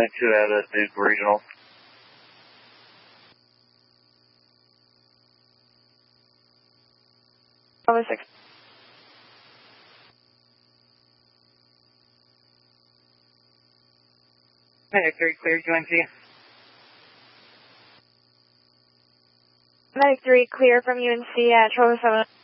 Medic 2 out at Duke Regional. Bravo 6. Medic 3, clear UNC. Medic 3, clear from UNC at Charlie 7.